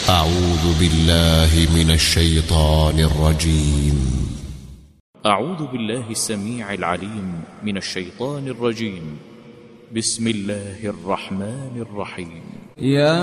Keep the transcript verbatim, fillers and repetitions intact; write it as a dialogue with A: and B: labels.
A: أعوذ بالله من الشيطان الرجيم.
B: أعوذ بالله السميع العليم من الشيطان الرجيم. بسم الله الرحمن الرحيم.
C: يا